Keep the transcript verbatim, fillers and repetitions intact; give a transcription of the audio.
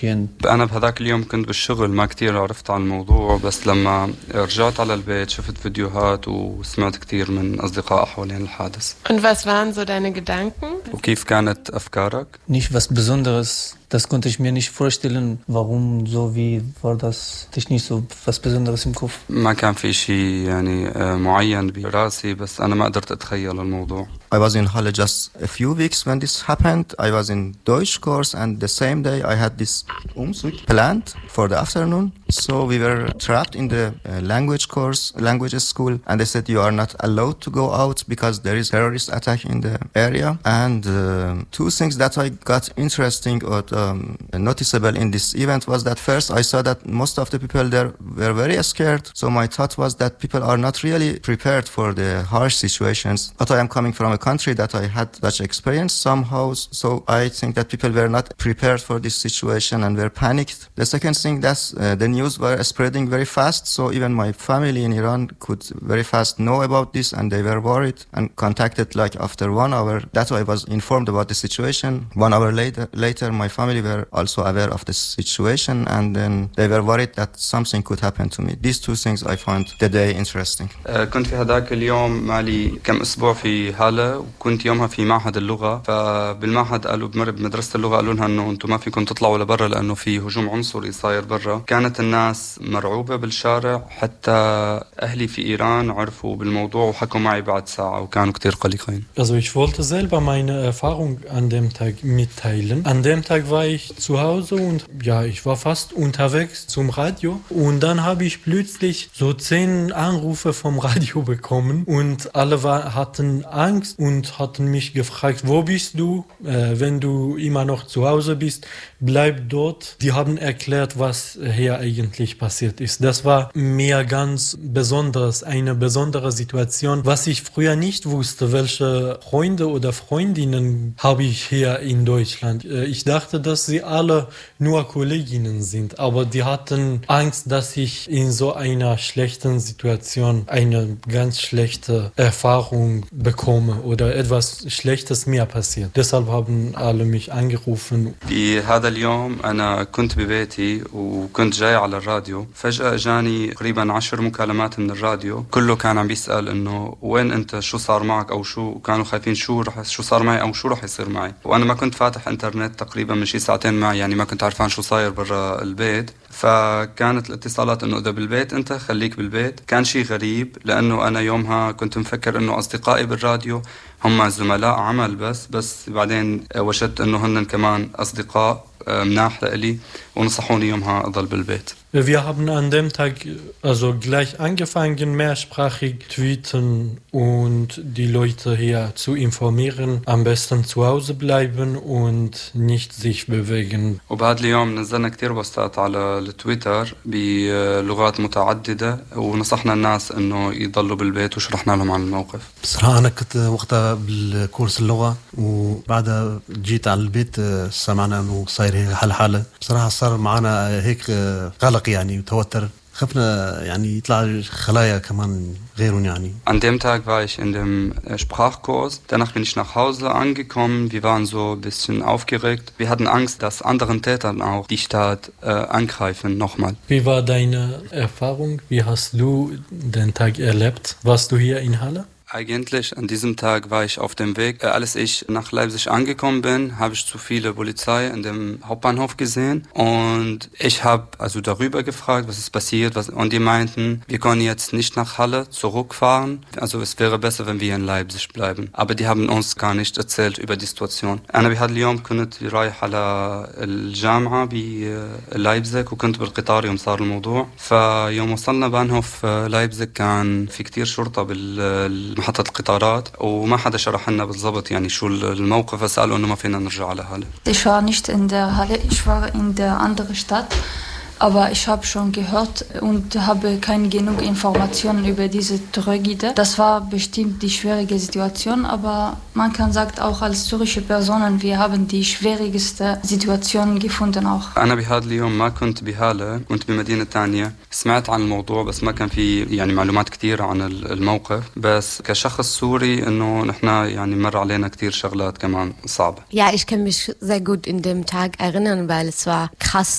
أنا بهذاك اليوم كنت بالشغل ما كتير عرفت عن الموضوع، بس لما رجعت على البيت شفت فيديوهات وسمعت كتير من أصدقاء حوالين الحادث. Und was waren so deine Gedanken? وكيف كانت أفكارك؟ Nicht was Besonderes. Das konnte ich mir nicht vorstellen, warum so wie war das. Hatte ich nicht so was Besonderes im Kopf. ما كان في شيء يعني معين براسي، بس أنا ما قدرت أتخيل الموضوع. I was in Halle just a few weeks when this happened. I was in Deutsch course and the same day I had this Umzug planned for the afternoon. So we were trapped in the uh, language course, language school, and they said you are not allowed to go out because there is terrorist attack in the area. And uh, two things that I got interesting or um, noticeable in this event was that first I saw that most of the people there were very scared. So my thought was that people are not really prepared for the harsh situations. But I am coming from a country that I had such experience somehow. So I think that people were not prepared for this situation and were panicked. The second thing that's uh, the news were spreading very fast. So even my family in Iran could very fast know about this and they were worried and contacted like after one hour that I was informed about the situation. One hour later, later my family were also aware of the situation and then they were worried that something could happen to me. These two things I found the day interesting. كنت في هذاك اليوم مالي كم أسبوع في هالة، وكنت يومها في معهد اللغة. فبالمعهد قالوا بمر بمدرسة اللغة قالوا لنا إنه أنتم ما فيكم تطلعوا لبرا لأنه في هجوم عنصري صاير برا. كانت الناس مرعوبة بالشارع، حتى أهلي في إيران عرفوا بالموضوع وحكوا معي بعد ساعة وكانوا كتير قلقين. Also ich wollte selber meine Erfahrung an dem Tag mitteilen. An dem Tag war ich zu Hause und ja, ich war fast unterwegs zum Radio und dann habe ich plötzlich so zehn Anrufe vom Radio bekommen und alle war, hatten Angst und hatten mich gefragt, wo bist du? Äh, wenn du immer noch zu Hause bist, bleib dort. Die haben erklärt, was hier eigentlich passiert ist. Das war mir ganz besonders, eine besondere Situation, was ich früher nicht wusste, welche Freunde oder Freundinnen habe ich hier in Deutschland. Ich dachte, dass sie alle nur Kolleginnen sind, aber die hatten Angst, dass ich in so einer schlechten Situation eine ganz schlechte Erfahrung bekomme oder etwas Schlechtes mir passiert. Deshalb haben alle mich angerufen. في هذا اليوم أنا كنت ببيتي وكنت جاي على الراديو، فجأة جاني تقريبا عشر مكالمات من الراديو، كله كان عم بيسأل إنه وين أنت، شو صار معك، أو شو كانوا خايفين شو رح شو صار معي أو شو رح يصير معي. وأنا ما كنت فاتح إنترنت تقريبا من شي ساعتين معي، يعني ما كنت عارفان شو صاير برا البيت. فكانت الاتصالات إنه إذا بالبيت أنت خليك بالبيت. كان شي غريب لأنه أنا يومها كنت مفكر إنه أصدقائي بالراديو هم زملاء عمل بس بس بعدين وجدت إنه هن كمان أصدقاء مناح لإلي ونصحوني يومها أضل بالبيت. Wir haben an dem Tag also gleich angefangen, mehrsprachig tweeten und die Leute hier zu informieren, am besten zu Hause bleiben und nicht sich bewegen. وبهذا اليوم نزلنا كتير بوستات على التويتر بلغات متعددة ونصحنا الناس إنه يضلوا بالبيت وشرحنا لهم عن الموقف. بصراحة أنا كنت وقتها بالكورس اللغة وبعدها جيت على البيت سمعنا إنه صاير هيك حال حالة. بصراحة صار معنا هيك قلق يعني وتوتر. خفنا يعني يطلع خلايا كمان غيرهم يعني. An dem Tag war ich in dem Sprachkurs. Danach bin ich nach Hause angekommen. Wir waren so ein bisschen aufgeregt. Wir hatten Angst, dass anderen Tätern auch die Stadt äh, angreifen nochmal. Wie war deine Erfahrung? Wie hast du den Tag erlebt? Warst du hier in Halle? Eigentlich an diesem Tag war ich auf dem Weg. Als ich nach Leipzig angekommen bin, habe ich zu viele Polizei in dem Hauptbahnhof gesehen und ich habe also darüber gefragt, was ist passiert, was, und die meinten, wir können jetzt nicht nach Halle zurückfahren, also es wäre besser, wenn wir in Leipzig bleiben. Aber die haben uns gar nicht erzählt über die Situation. أنا بهذا اليوم كنت رايح على الجامعة بلايبزيج وكنت بالقطار يوم صار الموضوع. فيوم وصلنا بانهوف لايبزيج كان في كتير شرطة بال محطة القطارات وما حدا شرح لنا بالضبط يعني شو الموقف، فسألوا إنه ما فينا نرجع على هالة. Ich war nicht in der Halle, ich war in der anderen Stadt. Aber ich habe schon gehört und habe keine genug Informationen über diese Tragödie. Das war bestimmt die schwierige Situation, aber man kann sagen, auch als syrische Personen, wir haben die schwierigste Situation gefunden auch. أنا بهذا اليوم ما كنت بهالة، كنت بمدينة تانية. سمعت عن الموضوع بس ما كان في يعني معلومات كتير عن الموقف. بس كشخص سوري إنه نحن يعني مر علينا كتير شغلات كمان صعبة. Ja, ich kann mich sehr gut in dem Tag erinnern, weil es war krass,